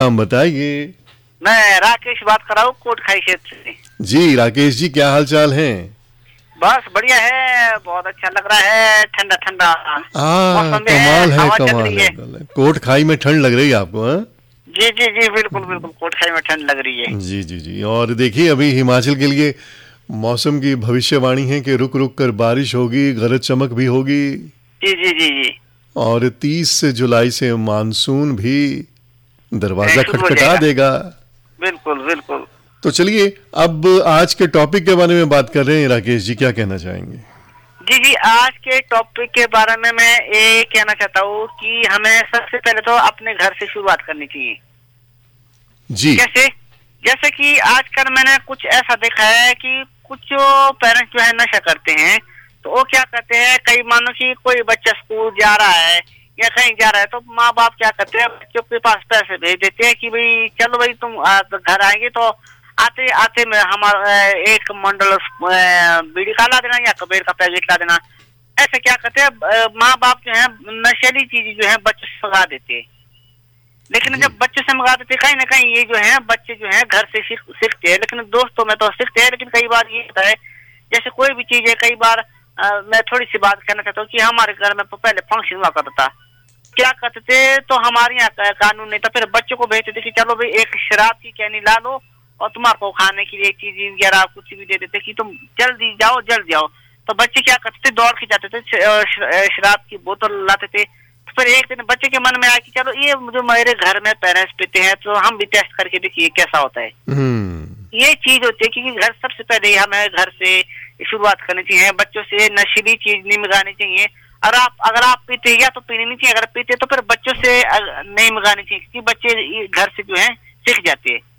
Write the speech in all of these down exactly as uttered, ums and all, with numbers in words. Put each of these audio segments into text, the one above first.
नाम बताइए। मैं राकेश बात कर रहा हूँ कोटखाई क्षेत्र से। जी राकेश जी, क्या हाल चाल है? बस बढ़िया है, बहुत अच्छा लग रहा है, ठंडा ठंडा मौसम कमाल है, कमाल है, है। कोटखाई में ठंड लग रही है आपको? हाँ जी जी जी बिल्कुल बिल्कुल, कोटखाई में ठंड लग रही है। जी जी जी। और देखिए अभी हिमाचल के लिए मौसम की भविष्यवाणी है कि रुक रुक कर बारिश होगी, गरज चमक भी होगी। जी जी जी जी। और तीस जुलाई से मानसून भी दरवाजा खटखटा देगा। बिल्कुल बिल्कुल। तो चलिए अब आज के टॉपिक के बारे में बात कर रहे हैं। राकेश जी क्या कहना चाहेंगे? जी जी, आज के टॉपिक के बारे में मैं ये कहना चाहता हूँ कि हमें सबसे पहले तो अपने घर से शुरुआत करनी चाहिए। जी। कैसे? जैसे कि आजकल मैंने कुछ ऐसा देखा है कि कुछ जो पेरेंट्स जो है नशा करते हैं, तो वो क्या करते हैं, कई मानो कि कोई बच्चा स्कूल जा रहा है या कहीं जा रहा है तो माँ बाप क्या करते हैं, बच्चों के पास पैसे भेज देते हैं कि भाई चलो भाई तुम घर आएंगे तो आते आते में हमारा एक मंडल बीड़ी का ला देना या कबीर का पैकेट ला देना। ऐसे क्या करते हैं माँ बाप जो है नशीली चीज जो है बच्चों से मंगा देते हैं। लेकिन जब बच्चे से मंगा देते कहीं ना कहीं ये जो है बच्चे जो है घर से सीखते हैं, लेकिन दोस्तों में तो सीखते हैं। लेकिन कई बार ये होता है जैसे कोई भी चीज है, कई बार आ, मैं थोड़ी सी बात करना चाहता हूँ कि हमारे घर में पहले फंक्शन हुआ करता था, क्या करते थे, तो हमारे यहाँ कानून नहीं था, फिर बच्चों को भेजते थे कि चलो भाई एक शराब की कैनी ला लो और तुम्हारे को खाने के लिए चीज वगैरह कुछ भी दे देते कि तुम जल्दी जाओ जल्दी जाओ। तो बच्चे क्या करते थे, दौड़ के जाते थे, शराब की बोतल लाते थे। फिर एक दिन बच्चे के मन में आया कि चलो ये जो मेरे घर में पेरेंट्स पीते हैं तो हम भी टेस्ट करके देखिए कैसा होता है। ये चीज होती है कि घर सबसे पहले हमें घर से शुरुआत करनी चाहिए, बच्चों से नशीली चीज नहीं मंगानी चाहिए। और आप अगर आप पीते या तो पीनी नहीं चाहिए, अगर पीते तो फिर बच्चों से नहीं मंगानी चाहिए क्योंकि बच्चे घर से जो है सीख जाते हैं।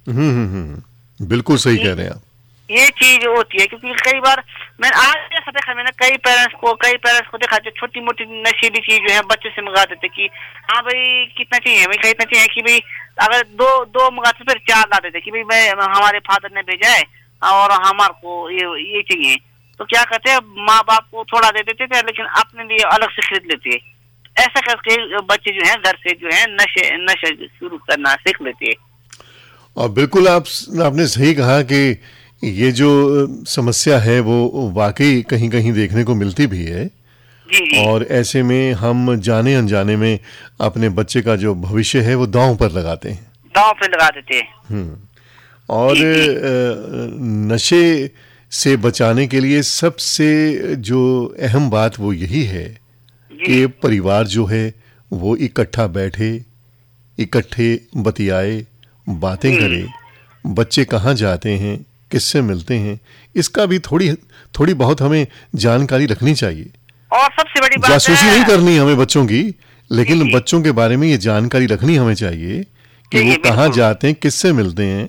हम्म बिल्कुल सही कह रहे हैं आप। ये चीज होती है क्योंकि कई बार मैंने आज ऐसा देखा, मैंने कई पेरेंट्स को कई पेरेंट्स को देखा जो छोटी मोटी नशीली चीज जो है बच्चे से मंगा देते कि हाँ भाई कितना चाहिए, भाई कितना चाहिए, कि भाई अगर दो दो मंगाते फिर चार ला देते कि भाई मैं हमारे फादर ने भेजा है और हमारे को ये ये चाहिए। तो क्या करते हैं माँ बाप को थोड़ा दे देते थे लेकिन अपने लिए अलग से खरीद लेते। ऐसा करके बच्चे जो है घर से जो है नशे नशे शुरू करना सीख लेते हैं। और बिल्कुल आप आपने सही कहा कि ये जो समस्या है वो वाकई कहीं कहीं देखने को मिलती भी है। जी जी। और ऐसे में हम जाने अनजाने में अपने बच्चे का जो भविष्य है वो दांव पर लगाते हैं, दांव पर लगा देते हैं। हम्म और जी जी। नशे से बचाने के लिए सबसे जो अहम बात वो यही है कि परिवार जो है वो इकट्ठा बैठे, इकट्ठे बतियाए, बातें करे, बच्चे कहाँ जाते हैं, किससे मिलते हैं, इसका भी थोड़ी थोड़ी बहुत हमें जानकारी रखनी चाहिए। और सबसे बड़ी बात जासूसी नहीं करनी हमें बच्चों की, लेकिन बच्चों के बारे में ये जानकारी रखनी हमें चाहिए कि वो कहाँ जाते हैं, किससे मिलते हैं,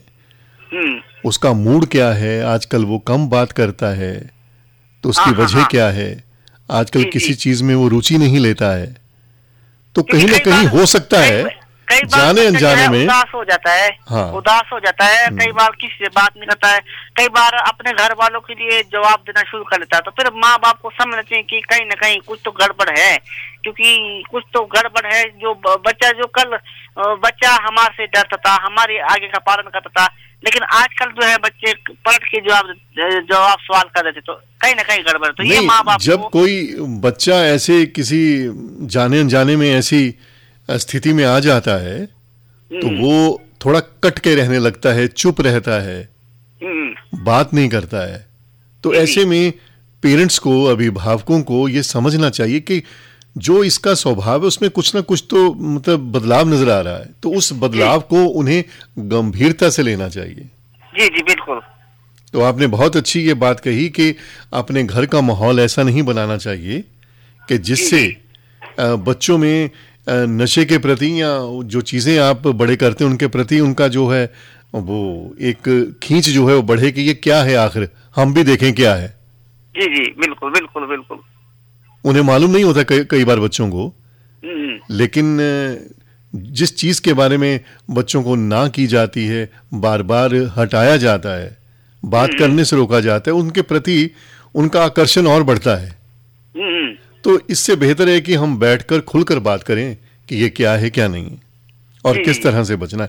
उसका मूड क्या है। आजकल वो कम बात करता है तो उसकी वजह क्या है, आजकल किसी चीज में वो रुचि नहीं लेता है। तो कहीं ना कहीं हो सकता है जाने अनजाने में उदास हो जाता है। हाँ। उदास हो जाता है, कई बार किसी से बात नहीं करता है, कई बार अपने घर वालों के लिए जवाब देना शुरू कर लेता है। तो फिर माँ बाप को समझना चाहिए कि कहीं ना कहीं कुछ तो गड़बड़ है, क्योंकि कुछ तो गड़बड़ है। जो बच्चा जो कल बच्चा हमारे से डरता था, हमारे आगे का पालन करता था, लेकिन आजकल जो है बच्चे पलट के जवाब जवाब सवाल कर देते, तो कहीं ना कहीं गड़बड़। तो ये माँ बाप जब कोई बच्चा ऐसे किसी जाने अनजाने में ऐसी स्थिति में आ जाता है तो वो थोड़ा कट के रहने लगता है, चुप रहता है, बात नहीं करता है। तो ऐसे में पेरेंट्स को, अभिभावकों को ये समझना चाहिए कि जो इसका स्वभाव है उसमें कुछ ना कुछ तो मतलब बदलाव नजर आ रहा है, तो उस बदलाव को उन्हें गंभीरता से लेना चाहिए। जी जी बिल्कुल। तो आपने बहुत अच्छी ये बात कही कि अपने घर का माहौल ऐसा नहीं बनाना चाहिए कि जिससे बच्चों में नशे के प्रति या जो चीजें आप बड़े करते हैं उनके प्रति उनका जो है वो एक खींच जो है वो बढ़े कि ये क्या है, आखिर हम भी देखें क्या है। जी जी बिल्कुल बिल्कुल बिल्कुल। उन्हें मालूम नहीं होता कई, कई बार बच्चों को, लेकिन जिस चीज के बारे में बच्चों को ना की जाती है, बार बार हटाया जाता है, बात करने से रोका जाता है, उनके प्रति उनका आकर्षण और बढ़ता है। तो इससे बेहतर है कि हम बैठकर खुलकर बात करें कि ये क्या है क्या नहीं और किस तरह से बचना है।